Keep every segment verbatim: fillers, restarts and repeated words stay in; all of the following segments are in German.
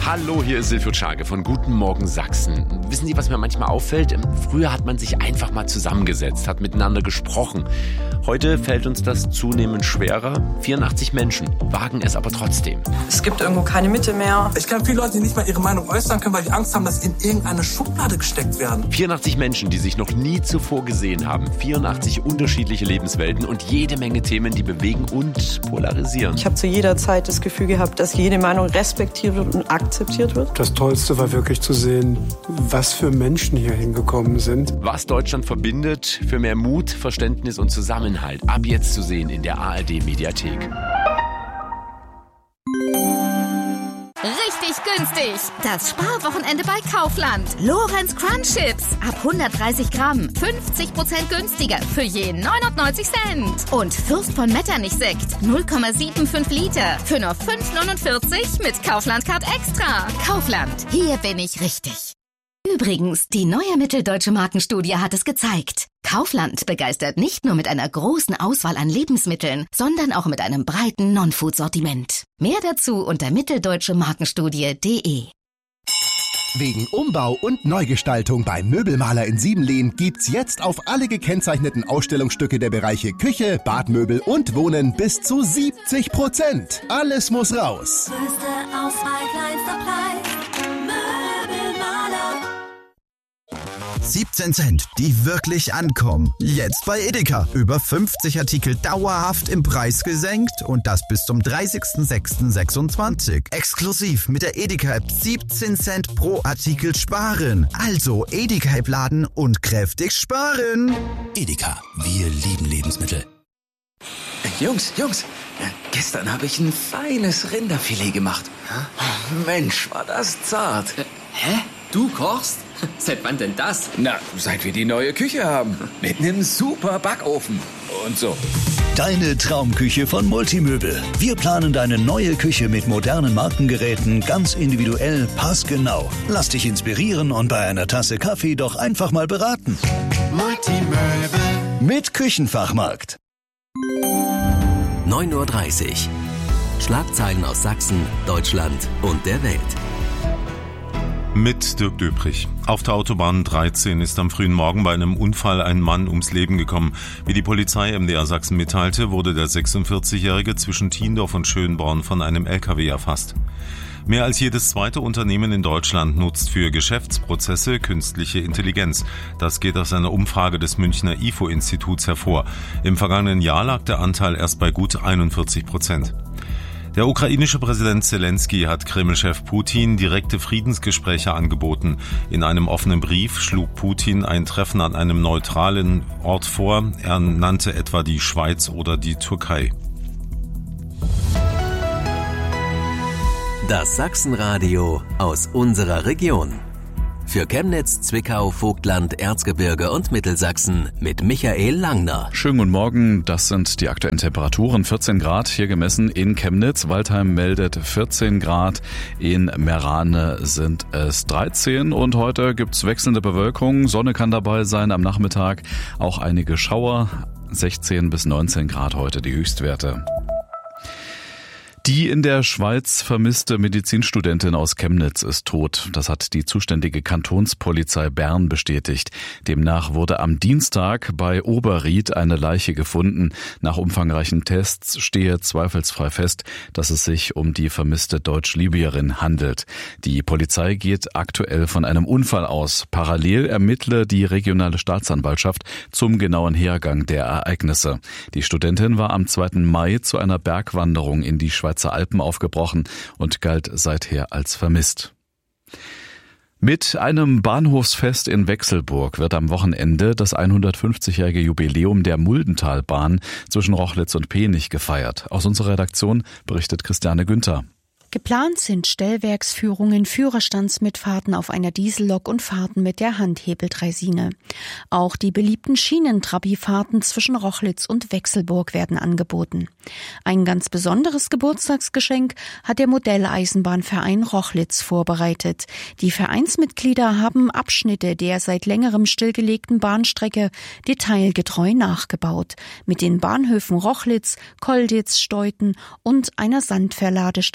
Hallo, hier ist Silvio Czarge von Guten Morgen Sachsen. Wissen Sie, was mir manchmal auffällt? Früher hat man sich einfach mal zusammengesetzt, hat miteinander gesprochen. Heute fällt uns das zunehmend schwerer. vierundachtzig Menschen wagen es aber trotzdem. Es gibt irgendwo keine Mitte mehr. Ich kenne viele Leute, die nicht mal ihre Meinung äußern können, weil die Angst haben, dass sie in irgendeine Schublade gesteckt werden. vierundachtzig Menschen, die sich noch nie zuvor gesehen haben. vierundachtzig unterschiedliche Lebenswelten und jede Menge Themen, die bewegen und polarisieren. Ich habe zu jeder Zeit das Gefühl gehabt, dass jede Meinung respektiert wird und akzeptiert wird. Das Tollste war wirklich zu sehen, was für Menschen hier hingekommen sind. Was Deutschland verbindet, für mehr Mut, Verständnis und Zusammenhalt. Ab jetzt zu sehen in der A R D-Mediathek. Richtig günstig. Das Sparwochenende bei Kaufland. Lorenz Crunch Chips. Ab hundertdreißig Gramm. fünfzig Prozent günstiger. Für je neunundneunzig Cent. Und Fürst von Metternich Sekt. null Komma fünfundsiebzig Liter. Für nur fünf neunundvierzig mit Kaufland Card Extra. Kaufland. Hier bin ich richtig. Übrigens, die neue Mitteldeutsche Markenstudie hat es gezeigt. Kaufland begeistert nicht nur mit einer großen Auswahl an Lebensmitteln, sondern auch mit einem breiten Non-Food-Sortiment. Mehr dazu unter mitteldeutschemarkenstudie punkt de. Wegen Umbau und Neugestaltung beim Möbelmaler in Siebenlehn gibt's jetzt auf alle gekennzeichneten Ausstellungsstücke der Bereiche Küche, Badmöbel und Wohnen bis zu siebzig Prozent. Alles muss raus. Größte Auswahl, kleinster Preis. Möbelmaler. siebzehn Cent, die wirklich ankommen. Jetzt bei Edeka. Über fünfzig Artikel dauerhaft im Preis gesenkt und das bis zum dreißigsten sechsten sechsundzwanzig. Exklusiv mit der Edeka-App siebzehn Cent pro Artikel sparen. Also Edeka-App laden und kräftig sparen. Edeka, wir lieben Lebensmittel. Jungs, Jungs, gestern habe ich ein feines Rinderfilet gemacht. Mensch, war das zart. Hä? Du kochst? Seit wann denn das? Na, seit wir die neue Küche haben. Mit einem super Backofen und so. Deine Traumküche von Multimöbel. Wir planen deine neue Küche mit modernen Markengeräten ganz individuell, passgenau. Lass dich inspirieren und bei einer Tasse Kaffee doch einfach mal beraten. Multimöbel. Mit Küchenfachmarkt. neun Uhr dreißig. Schlagzeilen aus Sachsen, Deutschland und der Welt. Mit Dirk Döprich. Auf der Autobahn dreizehn ist am frühen Morgen bei einem Unfall ein Mann ums Leben gekommen. Wie die Polizei M D R Sachsen mitteilte, wurde der sechsundvierzigjährige zwischen Thiendorf und Schönborn von einem L K W erfasst. Mehr als jedes zweite Unternehmen in Deutschland nutzt für Geschäftsprozesse künstliche Intelligenz. Das geht aus einer Umfrage des Münchner I F O-Instituts hervor. Im vergangenen Jahr lag der Anteil erst bei gut einundvierzig Prozent. Der ukrainische Präsident Zelensky hat Kreml-Chef Putin direkte Friedensgespräche angeboten. In einem offenen Brief schlug Putin ein Treffen an einem neutralen Ort vor. Er nannte etwa die Schweiz oder die Türkei. Das Sachsenradio aus unserer Region. Für Chemnitz, Zwickau, Vogtland, Erzgebirge und Mittelsachsen mit Michael Langner. Schönen guten Morgen, das sind die aktuellen Temperaturen. vierzehn Grad hier gemessen in Chemnitz. Waldheim meldet vierzehn Grad, in Meerane sind es dreizehn. Und heute gibt's wechselnde Bewölkung. Sonne kann dabei sein, am Nachmittag auch einige Schauer. sechzehn bis neunzehn Grad heute die Höchstwerte. Die in der Schweiz vermisste Medizinstudentin aus Chemnitz ist tot. Das hat die zuständige Kantonspolizei Bern bestätigt. Demnach wurde am Dienstag bei Oberried eine Leiche gefunden. Nach umfangreichen Tests stehe zweifelsfrei fest, dass es sich um die vermisste Deutsch-Libyerin handelt. Die Polizei geht aktuell von einem Unfall aus. Parallel ermittle die regionale Staatsanwaltschaft zum genauen Hergang der Ereignisse. Die Studentin war am zweiten Mai zu einer Bergwanderung in die Schweizer Alpen aufgebrochen und galt seither als vermisst. Mit einem Bahnhofsfest in Wechselburg wird am Wochenende das hundertfünfzigjährige Jubiläum der Muldentalbahn zwischen Rochlitz und Penich gefeiert. Aus unserer Redaktion berichtet Christiane Günther. Geplant sind Stellwerksführungen, Führerstandsmitfahrten auf einer Diesellok und Fahrten mit der Handhebeldreisine. Auch die beliebten Schienentrabi-Fahrten zwischen Rochlitz und Wechselburg werden angeboten. Ein ganz besonderes Geburtstagsgeschenk hat der Modelleisenbahnverein Rochlitz vorbereitet. Die Vereinsmitglieder haben Abschnitte der seit längerem stillgelegten Bahnstrecke detailgetreu nachgebaut. Mit den Bahnhöfen Rochlitz, Kolditz, Steuten und einer Sandverladestation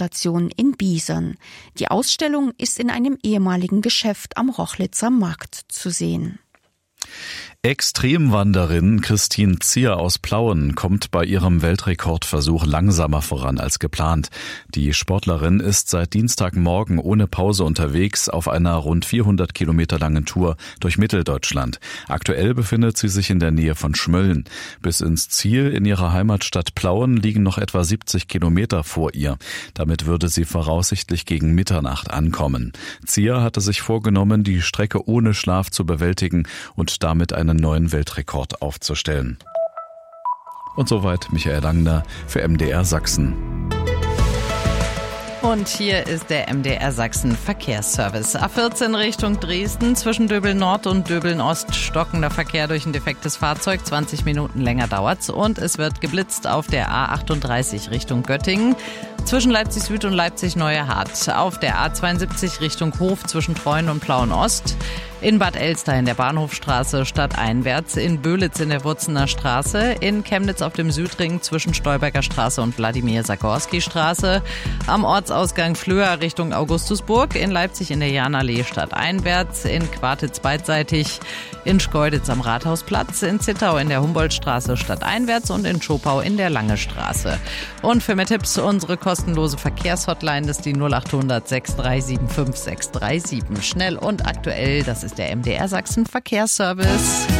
Museum in Biesern. Die Ausstellung ist in einem ehemaligen Geschäft am Rochlitzer Markt zu sehen. Extremwanderin Christine Zier aus Plauen kommt bei ihrem Weltrekordversuch langsamer voran als geplant. Die Sportlerin ist seit Dienstagmorgen ohne Pause unterwegs auf einer rund vierhundert Kilometer langen Tour durch Mitteldeutschland. Aktuell befindet sie sich in der Nähe von Schmölln. Bis ins Ziel in ihrer Heimatstadt Plauen liegen noch etwa siebzig Kilometer vor ihr. Damit würde sie voraussichtlich gegen Mitternacht ankommen. Zier hatte sich vorgenommen, die Strecke ohne Schlaf zu bewältigen und damit einen neuen Weltrekord aufzustellen. Und soweit Michael Langner für M D R Sachsen. Und hier ist der M D R Sachsen Verkehrsservice. A vierzehn Richtung Dresden, zwischen Döbeln Nord und Döbeln Ost stockender Verkehr durch ein defektes Fahrzeug. zwanzig Minuten länger dauert's. Und es wird geblitzt auf der A achtunddreißig Richtung Göttingen, zwischen Leipzig Süd und Leipzig Neue Hart. Auf der A zweiundsiebzig Richtung Hof zwischen Treuen und Plauen Ost. In Bad Elster in der Bahnhofstraße stadteinwärts, in Böhlitz in der Wurzener Straße, in Chemnitz auf dem Südring zwischen Stolberger Straße und Wladimir-Sakorski-Straße, am Ortsausgang Flöa Richtung Augustusburg, in Leipzig in der Jahnallee stadteinwärts, in Quartitz beidseitig, in Schkeuditz am Rathausplatz, in Zittau in der Humboldtstraße stadteinwärts und in Schopau in der Lange Straße. Und für mehr Tipps unsere kostenlose Verkehrshotline, das ist die null acht hundert sechs drei sieben fünf sechs drei sieben. Schnell und aktuell, das ist der M D R Sachsen Verkehrsservice.